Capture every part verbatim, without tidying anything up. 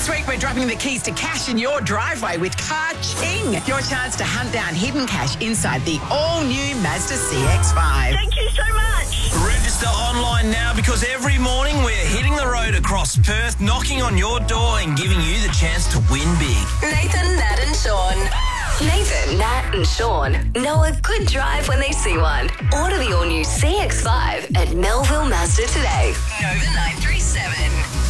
This week we're dropping the keys to cash in your driveway with Car Ching. Your chance to hunt down hidden cash inside the all-new Mazda C X five. Thank you so much. Register online now because every morning we're hitting the road across Perth, knocking on your door and giving you the chance to win big. Nathan, Nat and Sean. Nathan, Nat and Sean know a good drive when they see one. Order the all-new C X five at Melville Mazda today. Nova nine three seven.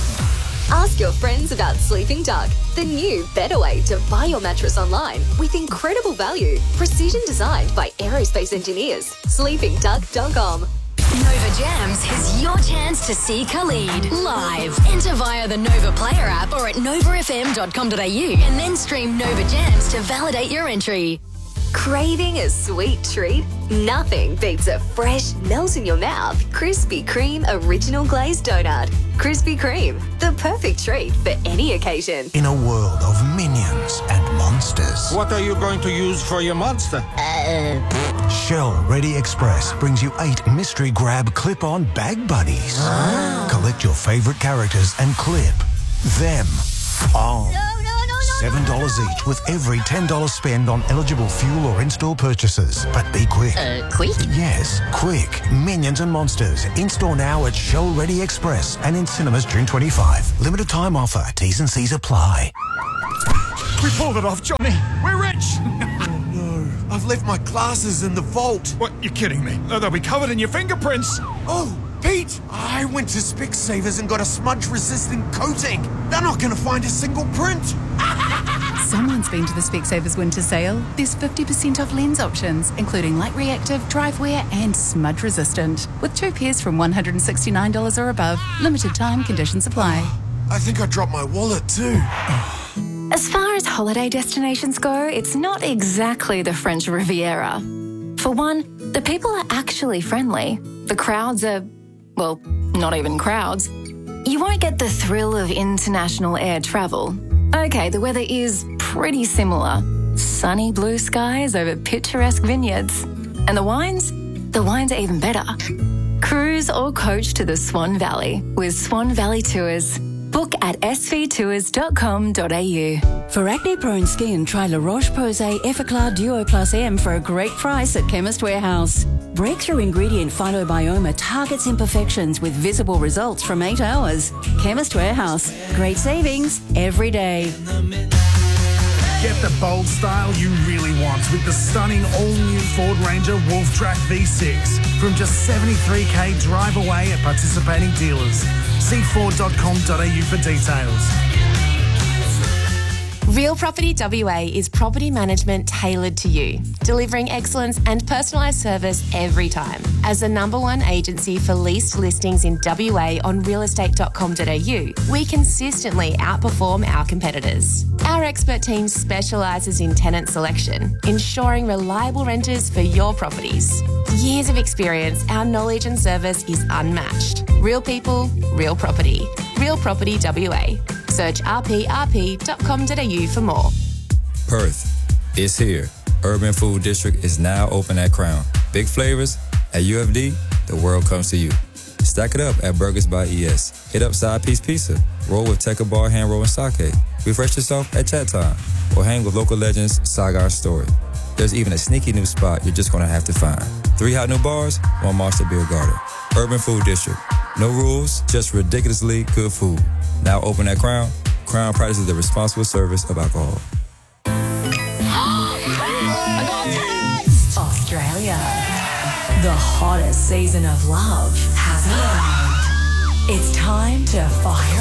Ask your friends about Sleeping Duck, the new, better way to buy your mattress online with incredible value. Precision designed by aerospace engineers. sleeping duck dot com. Nova Jams is your chance to see Khalid live. Enter via the Nova Player app or at nova f m dot com dot a u and then stream Nova Jams to validate your entry. Craving a sweet treat? Nothing beats a fresh, melt-in-your-mouth Krispy Kreme original glazed donut. Krispy Kreme, the perfect treat for any occasion. In a world of minions and monsters, What are you going to use for your monster? Uh, Shell Ready Express brings you eight mystery grab clip-on bag buddies. Collect your favorite characters and clip them on. seven dollars each with every ten dollars spend on eligible fuel or in-store purchases. But be quick. Uh, quick? Yes, quick. Minions and Monsters. In-store now at Shell Ready Express and in cinemas June twenty-fifth. Limited time offer. T's and C's apply. We pulled it off, Johnny. We're rich. Oh, no. I've left my glasses in the vault. What? You're kidding me. They'll be covered in your fingerprints. Oh, Pete, I went to Specsavers and got a smudge-resistant coating. They're not going to find a single print. Someone's been to the Specsavers winter sale. There's fifty percent off lens options, including light reactive, drive wear and smudge resistant. With two pairs from one hundred sixty-nine dollars or above. Limited time, conditions apply. I think I dropped my wallet too. As far as holiday destinations go, it's not exactly the French Riviera. For one, the people are actually friendly. The crowds are, well, not even crowds. You won't get the thrill of international air travel. Okay, the weather is pretty similar. Sunny blue skies over picturesque vineyards. And the wines? The wines are even better. Cruise or coach to the Swan Valley with Swan Valley Tours. Book at s v tours dot com dot a u. For acne-prone skin, try La Roche-Posay Effaclar Duo Plus M for a great price at Chemist Warehouse. Breakthrough ingredient Phytobioma targets imperfections with visible results from eight hours. Chemist Warehouse. Great savings every day. Get the bold style you really want with the stunning all-new Ford Ranger Wolf Track V six from just seventy-three k drive away at participating dealers. See ford dot com dot a u for details. Real Property W A is property management tailored to you, delivering excellence and personalised service every time. As the number one agency for leased listings in W A on real estate dot com dot a u, we consistently outperform our competitors. Our expert team specialises in tenant selection, ensuring reliable renters for your properties. Years of experience, our knowledge and service is unmatched. Real people, real property. Real Property W A. Search r p r p dot com dot a u for more. Perth, it's here. Urban Food District is now open at Crown. Big flavors at U F D, the world comes to you. Stack it up at Burgers by E S. Hit up Side Piece Pizza. Roll with Tekka Bar, Hand Roll, and Sake. Refresh yourself at Chat Time. Or hang with local legends Sagar Story. There's even a sneaky new spot you're just going to have to find. Three hot new bars, one Monster Beer Garden. Urban Food District. No rules, just ridiculously good food. Now open at Crown. Crown practices the responsible service of alcohol. Australia. The hottest season of love has arrived. It's time to fire